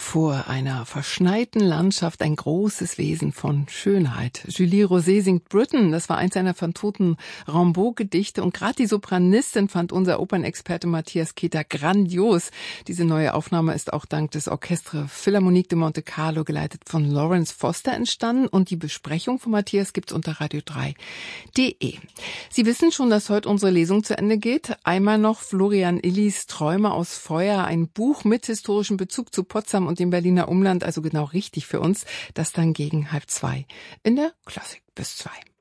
Vor einer verschneiten Landschaft ein großes Wesen von Schönheit. Julie Rosé singt Britain, das war eins seiner von toten Rimbaud-Gedichte. Und gerade die Sopranistin fand unser Opernexperte Matthias Keter grandios. Diese neue Aufnahme ist auch dank des Orchestre Philharmonique de Monte Carlo, geleitet von Lawrence Foster, entstanden. Und die Besprechung von Matthias gibt's unter radio3.de. Sie wissen schon, dass heute unsere Lesung zu Ende geht. Einmal noch Florian Illies Träume aus Feuer, ein Buch mit historischem Bezug zu Potsdam und dem Berliner Umland, also genau richtig für uns. Das dann gegen 1:30 in der Klassik bis 2.